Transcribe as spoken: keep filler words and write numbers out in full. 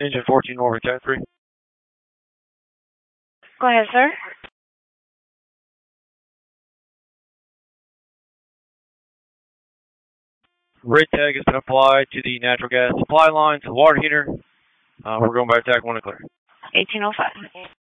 Engine fourteen over ten three. Go ahead, sir. Rate tag has been applied to the natural gas supply line to the water heater. Uh, we're going by attack one to clear. eighteen oh five.